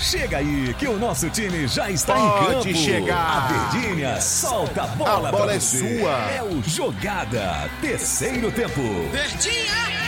Chega aí que o nosso time já está em campo. Pode chegar. A Verdinha solta a bola A bola pra é você. sua. É o Jogada, terceiro tempo. Verdinha!